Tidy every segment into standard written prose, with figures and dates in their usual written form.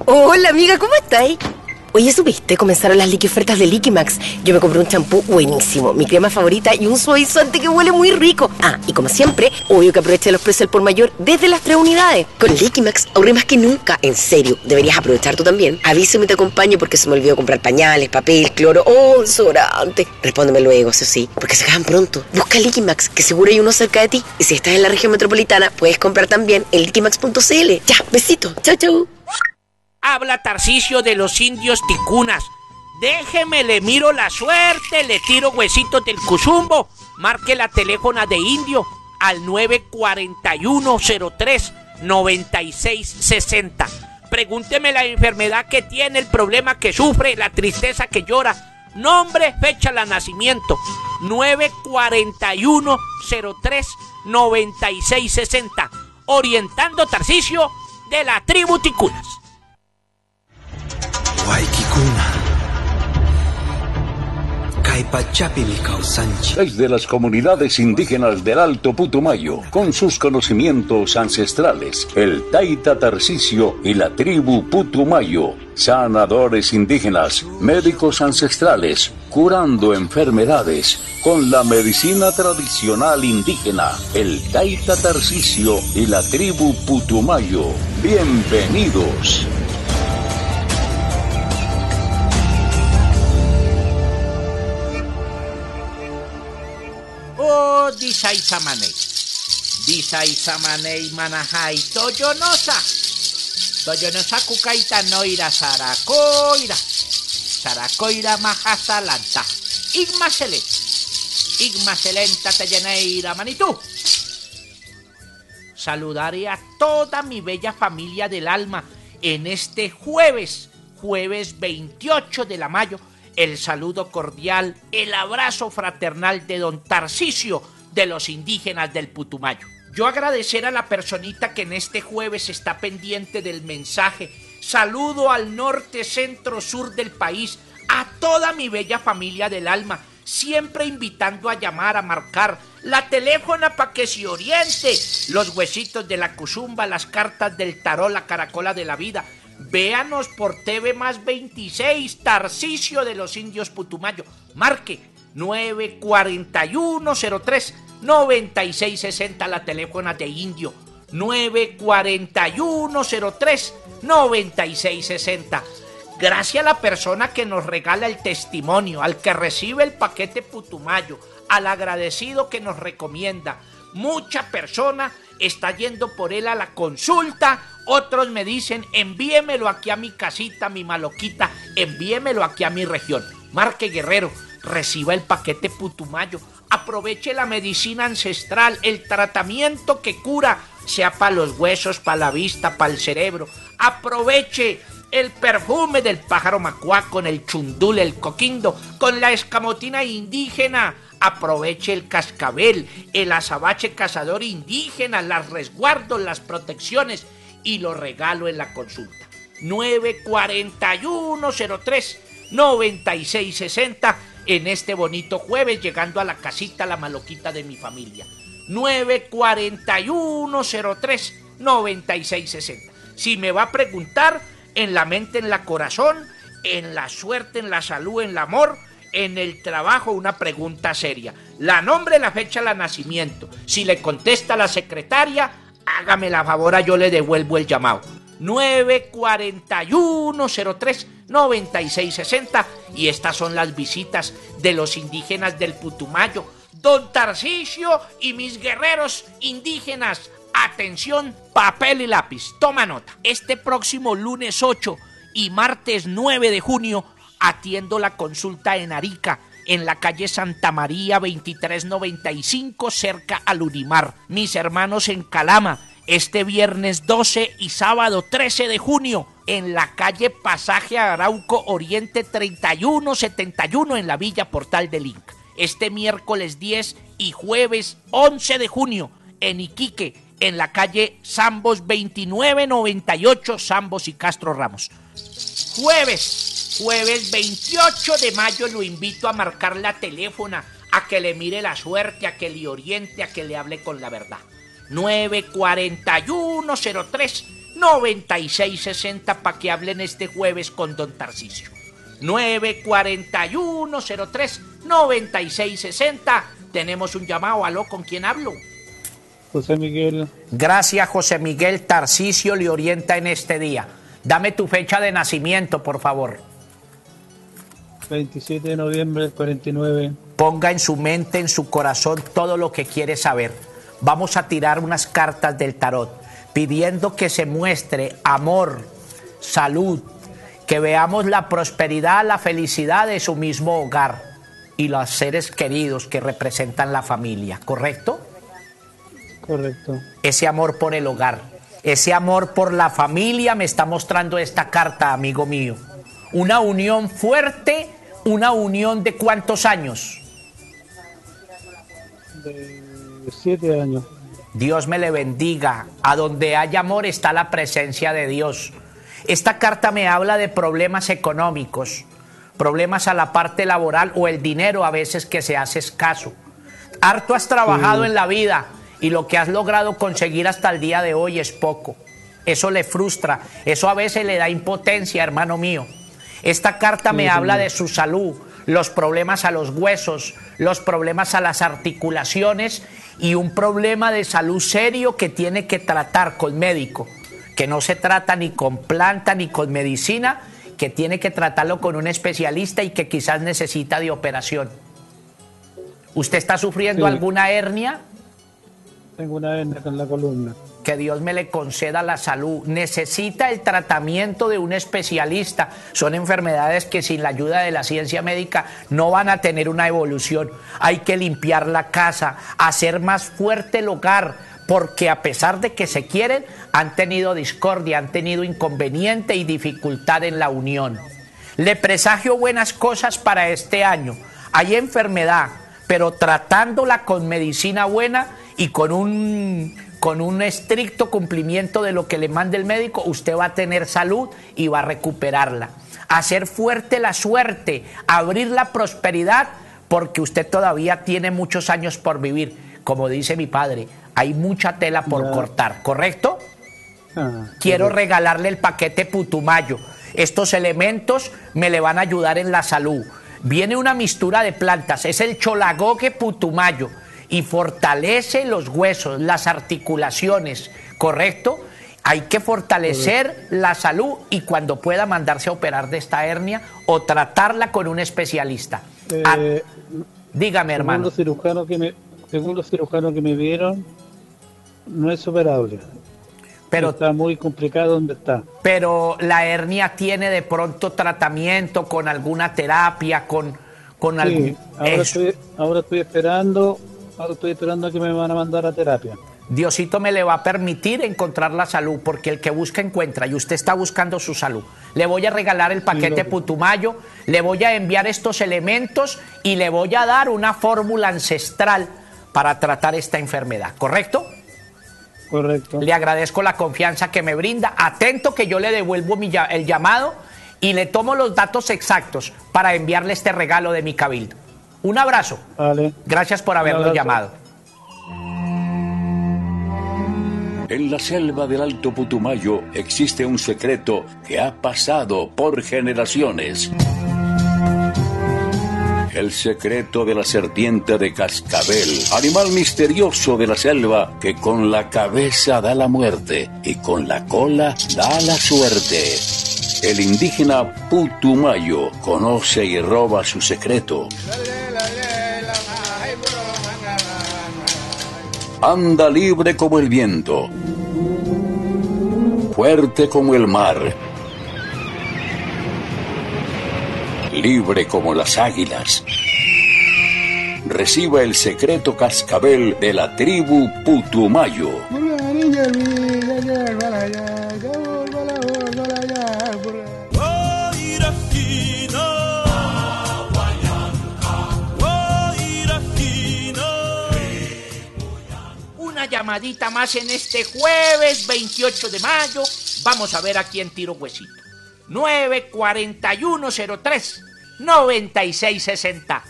Hola amiga, ¿cómo estáis? Oye, ¿supiste? Comenzaron las liqui ofertas de Liquimax. Yo me compré un champú buenísimo, mi crema favorita y un suavizante que huele muy rico. Ah, y como siempre, obvio que aproveché los precios al por mayor desde las 3 unidades. Con Liquimax ahorré más que nunca. En serio, deberías aprovechar tú también. Avísame y te acompaño porque se me olvidó comprar pañales, papel, cloro o desodorante. Respóndeme luego, eso sí, porque se acaban pronto. Busca Liquimax, que seguro hay uno cerca de ti. Y si estás en la región metropolitana, puedes comprar también en liquimax.cl. Ya, besito. Chau, chau. Habla Tarcisio de los indios ticunas. Déjeme, le miro la suerte, le tiro huesitos del cuzumbo. Marque la teléfona de indio al 941-03-9660. Pregúnteme la enfermedad que tiene, el problema que sufre, la tristeza que llora. Nombre, fecha de nacimiento. 941-03-9660. Orientando Tarcisio de la tribu ticunas. Desde las comunidades indígenas del Alto Putumayo, con sus conocimientos ancestrales, el Taita Tarcisio y la tribu Putumayo, sanadores indígenas, médicos ancestrales, curando enfermedades con la medicina tradicional indígena, el Taita Tarcisio y la tribu Putumayo. Bienvenidos. Oh, disay samaney manajay toyonosa kukaita noira saracoira majasalanta igmaselenta teyeneira manitú. Saludaré a toda mi bella familia del alma en este jueves 28 de mayo. El saludo cordial, el abrazo fraternal de don Tarcisio de los indígenas del Putumayo. Yo agradecer a la personita que en este jueves está pendiente del mensaje. Saludo al norte, centro, sur del país, a toda mi bella familia del alma, siempre invitando a llamar, a marcar la teléfona para que se oriente. Los huesitos de la cuzumba, las cartas del tarot, la caracola de la vida. Véanos por TV más 26, Tarcisio de los indios Putumayo. Marque 941-03-9660, la teléfona de indio. 941-03-9660. Gracias a la persona que nos regala el testimonio, al que recibe el paquete Putumayo, al agradecido que nos recomienda. Mucha persona está yendo por él a la consulta. Otros me dicen, envíemelo aquí a mi casita, mi maloquita, envíemelo aquí a mi región. Marque Guerrero, reciba el paquete Putumayo, aproveche la medicina ancestral, el tratamiento que cura, sea para los huesos, para la vista, para el cerebro. Aproveche el perfume del pájaro macuá con el chundul, el coquindo, con la escamotina indígena. Aproveche el cascabel, el azabache cazador indígena, las resguardos, las protecciones y lo regalo en la consulta. 941-03-9660 en este bonito jueves, llegando a la casita, la maloquita de mi familia. 941-03-9660. Si me va a preguntar, en la mente, en la corazón, en la suerte, en la salud, en el amor, en el trabajo, una pregunta seria. La nombre, la fecha, la nacimiento. Si le contesta la secretaria, hágame la favor, yo le devuelvo el llamado. 941-03-9660. Y estas son las visitas de los indígenas del Putumayo. Don Tarcisio y mis guerreros indígenas. Atención, papel y lápiz. Toma nota. Este próximo lunes 8 y martes 9 de junio atiendo la consulta en Arica, en la calle Santa María 2395, cerca al Unimar. Mis hermanos en Calama, este viernes 12 y sábado 13 de junio, en la calle Pasaje Arauco Oriente 3171, en la Villa Portal del Inca. Este miércoles 10 y jueves 11 de junio, en Iquique, en la calle Zambos 2998, Zambos y Castro Ramos. Jueves 28 de mayo lo invito a marcar la teléfona, a que le mire la suerte, a que le oriente, a que le hable con la verdad. 941-03 9660 para que hablen este jueves con don Tarcisio. 941-03-9660. Tenemos un llamado. Aló, ¿con quién hablo? José Miguel. Gracias, José Miguel. Tarcisio le orienta en este día. Dame tu fecha de nacimiento, por favor. 27 de noviembre del 49. Ponga en su mente, en su corazón, todo lo que quiere saber. Vamos a tirar unas cartas del tarot, pidiendo que se muestre amor, salud, que veamos la prosperidad, la felicidad de su mismo hogar y los seres queridos que representan la familia, ¿correcto? Correcto. Ese amor por el hogar, ese amor por la familia me está mostrando esta carta, amigo mío. Una unión fuerte, una unión de ¿cuántos años? De 7 años. Dios me le bendiga. A donde hay amor está la presencia de Dios. Esta carta me habla de problemas económicos, problemas a la parte laboral o el dinero a veces que se hace escaso. Harto has trabajado en la vida y lo que has logrado conseguir hasta el día de hoy es poco. Eso le frustra, eso a veces le da impotencia, hermano mío. Esta carta me habla de su salud, los problemas a los huesos, los problemas a las articulaciones y un problema de salud serio que tiene que tratar con médico, que no se trata ni con planta ni con medicina, que tiene que tratarlo con un especialista y que quizás necesita de operación. ¿Usted está sufriendo alguna hernia? Tengo una hernia en la columna. Que Dios me le conceda la salud. Necesita el tratamiento de un especialista. Son enfermedades que sin la ayuda de la ciencia médica no van a tener una evolución. Hay que limpiar la casa, hacer más fuerte el hogar, porque a pesar de que se quieren, han tenido discordia, han tenido inconveniente y dificultad en la unión. Le presagio buenas cosas para este año. Hay enfermedad, pero tratándola con medicina buena y con un estricto cumplimiento de lo que le mande el médico, usted va a tener salud y va a recuperarla. Hacer fuerte la suerte, abrir la prosperidad, porque usted todavía tiene muchos años por vivir. Como dice mi padre, hay mucha tela por cortar, ¿correcto? Quiero regalarle el paquete Putumayo. Estos elementos me le van a ayudar en la salud. Viene una mistura de plantas, es el Cholagogue Putumayo y fortalece los huesos, las articulaciones, ¿correcto? Hay que fortalecer la salud y cuando pueda mandarse a operar de esta hernia o tratarla con un especialista. Dígame, hermano. Según los cirujanos que me vieron, no es operable. Pero está muy complicado donde está. Pero la hernia tiene de pronto tratamiento con alguna terapia, con algún... Ahora estoy esperando a que me van a mandar a terapia. Diosito me le va a permitir encontrar la salud, porque el que busca encuentra y usted está buscando su salud. Le voy a regalar el paquete Putumayo, le voy a enviar estos elementos y le voy a dar una fórmula ancestral para tratar esta enfermedad, ¿correcto? Correcto. Le agradezco la confianza que me brinda. Atento que yo le devuelvo el llamado y le tomo los datos exactos para enviarle este regalo de mi cabildo. Un abrazo. Vale. Gracias por habernos llamado. En la selva del Alto Putumayo existe un secreto que ha pasado por generaciones. El secreto de la serpiente de cascabel, animal misterioso de la selva que con la cabeza da la muerte y con la cola da la suerte. El indígena Putumayo conoce y roba su secreto. Anda libre como el viento, fuerte como el mar, libre como las águilas. Reciba el secreto cascabel de la tribu Putumayo. Una llamadita más en este jueves 28 de mayo. Vamos a ver a quién tiro huesito. 94103-9660.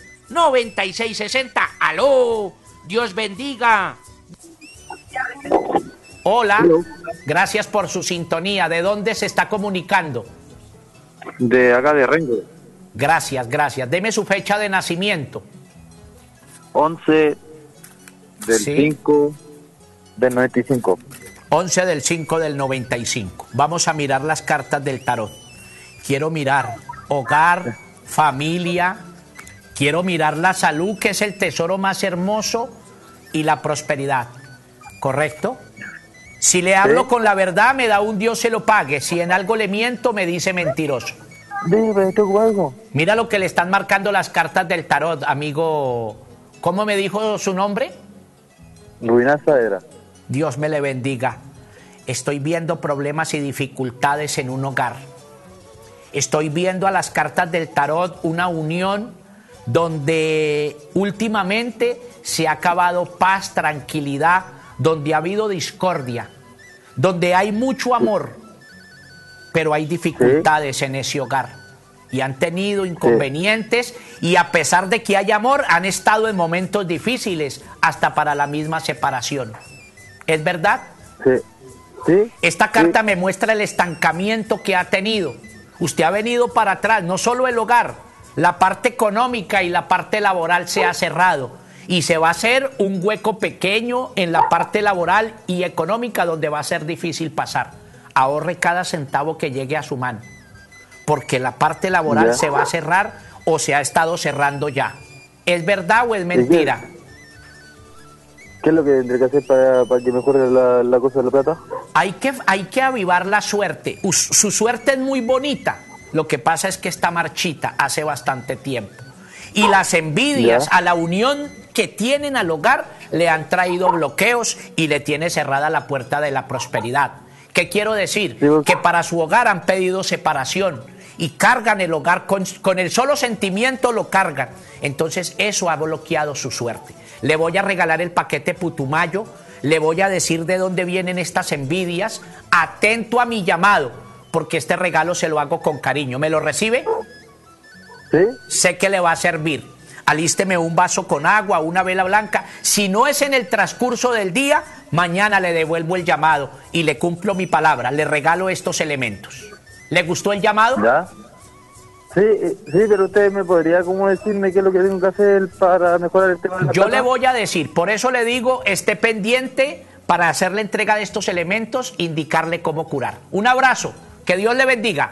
94103-9660. ¡Aló! Dios bendiga. Hola, Hello. gracias por su sintonía. ¿De dónde se está comunicando? De acá de Rengo. Gracias, gracias. Deme su fecha de nacimiento. 11 del Sí. 5 del 95. 11 del 5 del 95. Vamos a mirar las cartas del tarot. Quiero mirar hogar, familia. Quiero mirar la salud, que es el tesoro más hermoso, y la prosperidad. ¿Correcto? Si le hablo con la verdad, me da un Dios se lo pague. Si en algo le miento, me dice mentiroso. Dime, ¿tengo algo? Mira lo que le están marcando las cartas del tarot, amigo. ¿Cómo me dijo su nombre? Ruinaza era. Dios me le bendiga. Estoy viendo problemas y dificultades en un hogar. Estoy viendo a las cartas del tarot una unión donde últimamente se ha acabado paz, tranquilidad, donde ha habido discordia, donde hay mucho amor, pero hay dificultades en ese hogar. Y han tenido inconvenientes y a pesar de que hay amor, han estado en momentos difíciles, hasta para la misma separación. ¿Es verdad? Sí. ¿Sí? Esta carta me muestra el estancamiento que ha tenido. Usted ha venido para atrás, no solo el hogar, la parte económica y la parte laboral se ha cerrado. Y se va a hacer un hueco pequeño en la parte laboral y económica donde va a ser difícil pasar. Ahorre cada centavo que llegue a su mano, porque la parte laboral se va a cerrar o se ha estado cerrando ya. ¿Es verdad o es mentira? ¿Qué es lo que tendré que hacer para que mejore la cosa de la plata? Hay que avivar la suerte. Su suerte es muy bonita. Lo que pasa es que está marchita hace bastante tiempo. Y las envidias a la unión que tienen al hogar le han traído bloqueos y le tiene cerrada la puerta de la prosperidad. ¿Qué quiero decir? Que para su hogar han pedido separación y cargan el hogar, con el solo sentimiento lo cargan. Entonces eso ha bloqueado su suerte. Le voy a regalar el paquete Putumayo, le voy a decir de dónde vienen estas envidias. Atento a mi llamado, porque este regalo se lo hago con cariño. ¿Me lo recibe? Sí. Sé que le va a servir. Alísteme un vaso con agua, una vela blanca. Si no es en el transcurso del día, mañana le devuelvo el llamado y le cumplo mi palabra. Le regalo estos elementos. ¿Le gustó el llamado? ¿Ya? Sí, pero usted me podría como decirme qué es lo que tengo que hacer para mejorar el tema de la Yo plata? le voy a decir, por eso le digo, esté pendiente para hacer la entrega de estos elementos, indicarle cómo curar. Un abrazo, que Dios le bendiga.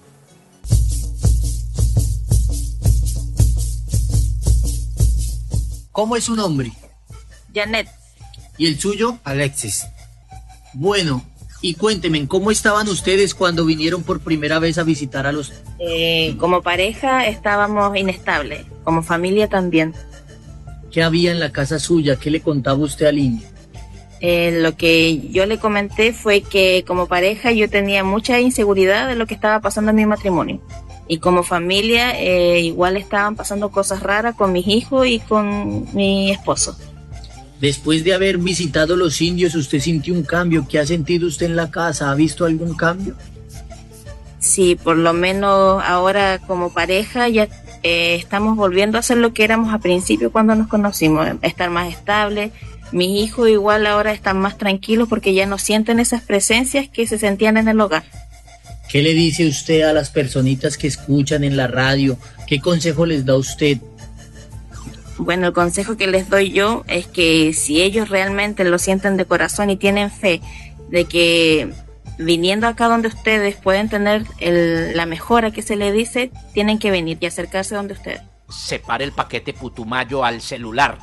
¿Cómo es su nombre? Janet, ¿Y el suyo? Alexis. Bueno, y cuéntenme, ¿cómo estaban ustedes cuando vinieron por primera vez a visitar a los... como pareja estábamos inestables, como familia también. ¿Qué había en la casa suya? ¿Qué le contaba usted al indio? Lo que yo le comenté fue que como pareja yo tenía mucha inseguridad de lo que estaba pasando en mi matrimonio. Y como familia igual estaban pasando cosas raras con mis hijos y con mi esposo. Después de haber visitado los indios, ¿usted sintió un cambio? ¿Qué ha sentido usted en la casa? ¿Ha visto algún cambio? Sí, por lo menos ahora como pareja ya estamos volviendo a ser lo que éramos al principio cuando nos conocimos, estar más estables. Mis hijos igual ahora están más tranquilos porque ya no sienten esas presencias que se sentían en el hogar. ¿Qué le dice usted a las personitas que escuchan en la radio? ¿Qué consejo les da usted? Bueno, el consejo que les doy yo es que si ellos realmente lo sienten de corazón y tienen fe de que viniendo acá donde ustedes pueden tener la mejora que se les dice, tienen que venir y acercarse donde ustedes. Separe el paquete Putumayo al celular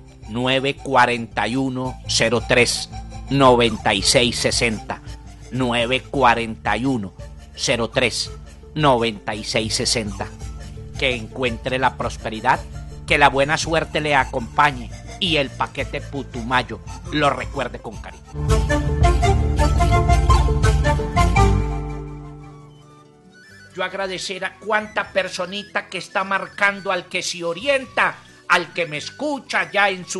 941-03 9660 941-03 9660. Que encuentre la prosperidad, que la buena suerte le acompañe y el paquete Putumayo lo recuerde con cariño. Yo agradecer a cuánta personita que está marcando, al que se orienta, al que me escucha ya en su